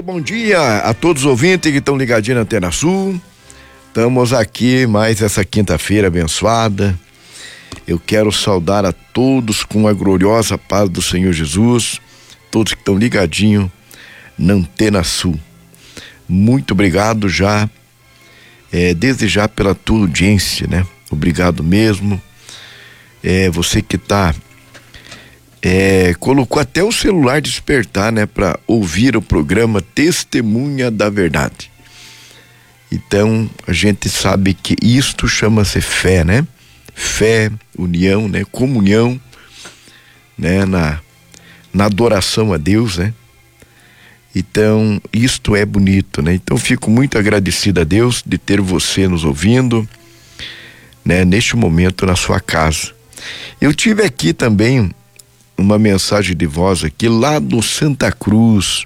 bom dia a todos os ouvintes que estão ligadinhos na Antena Sul. Estamos aqui mais essa quinta-feira abençoada. Eu quero saudar a todos com a gloriosa paz do Senhor Jesus, todos que estão ligadinhos na Antena Sul. Muito obrigado já, desde já pela tua audiência, né? Obrigado mesmo. Você que colocou até o celular despertar, né? Para ouvir o programa Testemunha da Verdade. Então, a gente sabe que isto chama-se fé, né? Fé, união, né? Comunhão, né? Na adoração a Deus, né? Então, isto é bonito, né? Então, fico muito agradecido a Deus de ter você nos ouvindo, né? Neste momento na sua casa. Eu tive aqui também uma mensagem de voz aqui lá do Santa Cruz,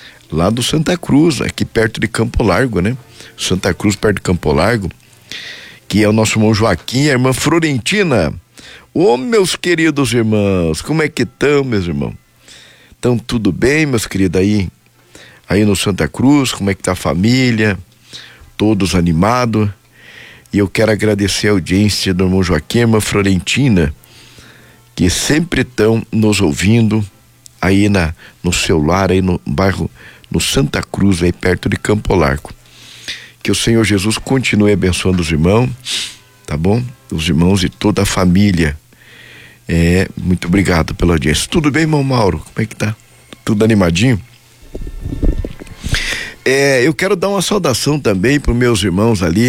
aqui perto de Campo Largo, né? Santa Cruz, perto de Campo Largo, que é o nosso irmão Joaquim e a irmã Florentina. Ô, meus queridos irmãos, como é que estão, meus irmãos? Estão tudo bem, meus queridos, aí no Santa Cruz? Como é que tá a família? Todos animados? E eu quero agradecer a audiência do irmão Joaquim e a irmã Florentina, que sempre estão nos ouvindo aí no celular, aí no bairro, no Santa Cruz, aí perto de Campo Largo. Que o Senhor Jesus continue abençoando os irmãos, tá bom? Os irmãos e toda a família. Muito obrigado pela audiência. Tudo bem, irmão Mauro? Como é que tá? Tudo animadinho? Eu quero dar uma saudação também para os meus irmãos ali